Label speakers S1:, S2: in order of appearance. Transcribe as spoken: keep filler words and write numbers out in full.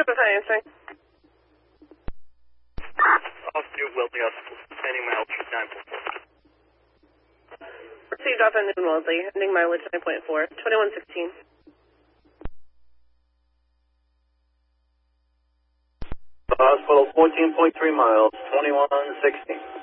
S1: Northwest High answering.
S2: Officer Wellesley, ending mileage nine point four.
S1: Received off on Noon Wellesley, ending mileage nine point four, twenty-one sixteen.
S3: Hospital fourteen point three miles, twenty-one sixteen.